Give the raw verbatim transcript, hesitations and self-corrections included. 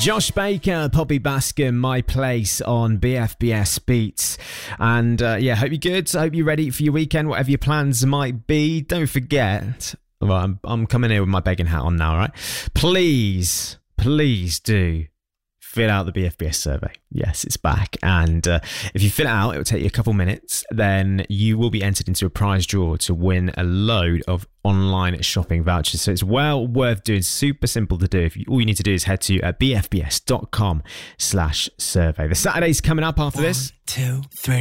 Josh Baker, Poppy Baskin, My Place on B F B S Beats. And uh, yeah, hope you're good. I hope you're ready for your weekend, whatever your plans might be. Don't forget, well, I'm, I'm coming here with my begging hat on now, right? Please, please do fill out the B F B S survey. Yes, it's back. And uh, if you fill it out, it will take you a couple minutes. Then you will be entered into a prize draw to win a load of online shopping vouchers. So it's well worth doing. Super simple to do. If you, all you need to do is head to uh, bfbs.com slash survey. The Saturday's coming up after One, this. two, three.